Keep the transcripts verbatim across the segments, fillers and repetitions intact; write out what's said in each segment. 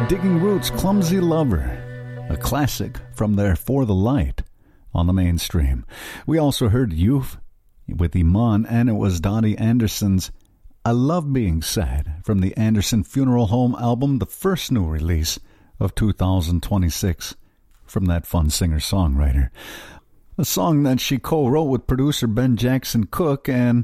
Digging Roots, Clumsy Lover, a classic from their For the Light on the Mainstream. We also heard Youth with Iman, and it was Dottie Anderson's I Love Being Sad from the Anderson Funeral Home album, the first new release of two thousand twenty-six from that fun singer-songwriter. A song that she co-wrote with producer Ben Jackson Cook, and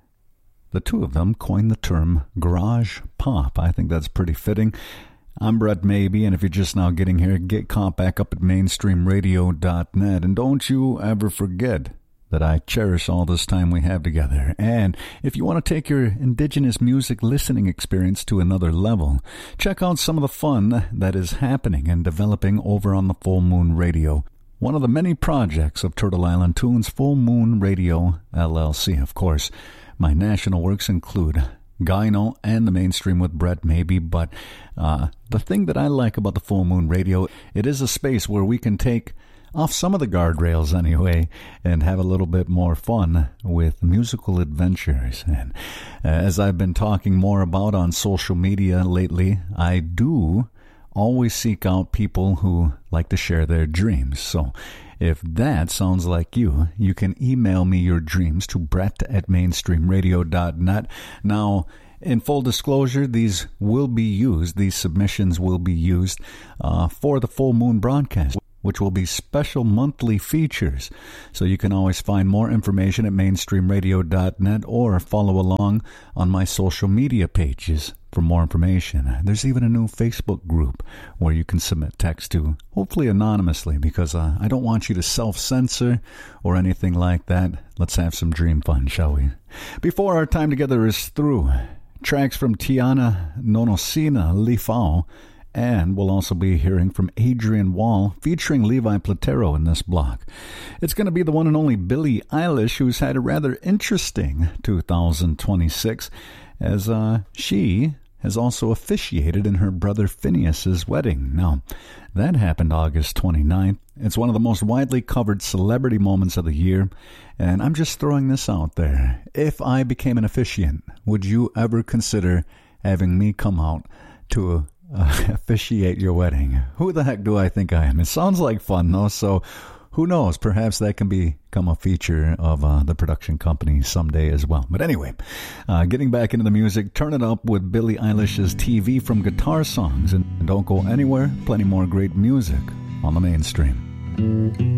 the two of them coined the term garage pop. I think that's pretty fitting. I'm Brett Maybe, and if you're just now getting here, get caught back up at mainstream radio dot net. And don't you ever forget that I cherish all this time we have together. And if you want to take your indigenous music listening experience to another level, check out some of the fun that is happening and developing over on the Full Moon Radio, one of the many projects of Turtle Island Tunes, Full Moon Radio, L L C. Of course, my national works include Gyno and the Mainstream with Brett Maybe, but uh, the thing that I like about the Full Moon Radio, it is a space where we can take off some of the guardrails anyway and have a little bit more fun with musical adventures. And uh, as I've been talking more about on social media lately, I do always seek out people who like to share their dreams. So if that sounds like you, you can email me your dreams to brett at mainstream radio dot net. Now, in full disclosure, these will be used, these submissions will be used uh, for the Full Moon broadcast, which will be special monthly features. So you can always find more information at mainstream radio dot net or follow along on my social media pages for more information. There's even a new Facebook group where you can submit text to, hopefully anonymously, because uh, I don't want you to self-censor or anything like that. Let's have some dream fun, shall we? Before our time together is through, tracks from Tiana Nonosina Lifao, and we'll also be hearing from Adrian Wall featuring Levi Platero in this block. It's going to be the one and only Billie Eilish, who's had a rather interesting two thousand twenty-six, as uh, she has also officiated in her brother Phineas's wedding. Now, that happened August twenty-ninth. It's one of the most widely covered celebrity moments of the year, and I'm just throwing this out there. If I became an officiant, would you ever consider having me come out to uh, officiate your wedding? Who the heck do I think I am? It sounds like fun, though, so who knows? Perhaps that can become a feature of uh, the production company someday as well. But anyway, uh, getting back into the music, turn it up with Billie Eilish's T V from Guitar Songs. And don't go anywhere, plenty more great music on the Mainstream.